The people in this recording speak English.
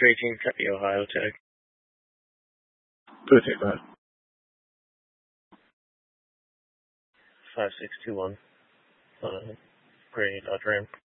218, copy Ohio Tech. Perfect, right. 5621. Gray Dodge Ram.